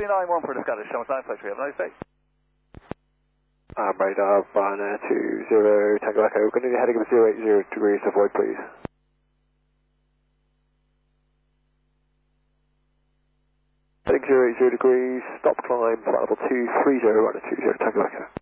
391 for the Scottish Channel 9 Flight 3, have a nice day. Radar 120 Tango Echo, going to be heading of 080 degrees to avoid please. Heading 080 degrees, stop climb, flight level 230, right at 20 Tango Echo.